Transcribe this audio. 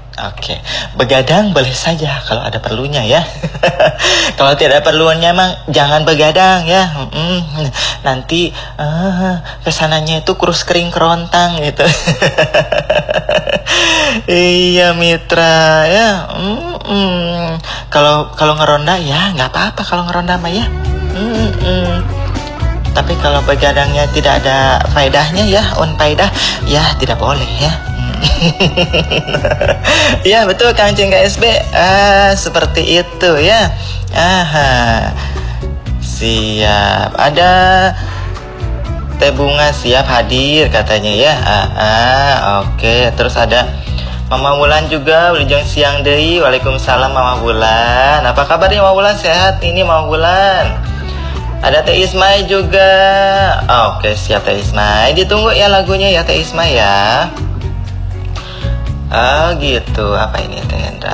Oke, begadang boleh saja kalau ada perlunya ya. Kalau tidak perlunya emang jangan begadang ya. Nanti kesananya itu kurus kering kerontang gitu. Iya mitra ya. Kalau ngeronda ya nggak apa-apa kalau ngeronda mah ya. Tapi kalau begadangnya tidak ada faedahnya ya, unfaedah ya tidak boleh ya. Ya betul Kang Ceng KSB. Seperti itu ya. Siap. Ada Teh Bunga siap hadir katanya ya. Oke. Terus ada Mama Wulan juga Wilujeng siang deui. Waalaikumsalam Mama Wulan. Apa kabarnya Mama Wulan? Sehat ini Mama Wulan. Ada Teh Ismai juga. Oke siap Teh Ismai. Ditunggu ya lagunya ya Teh Ismai ya. Gitu. Apa ini Teh Hendra?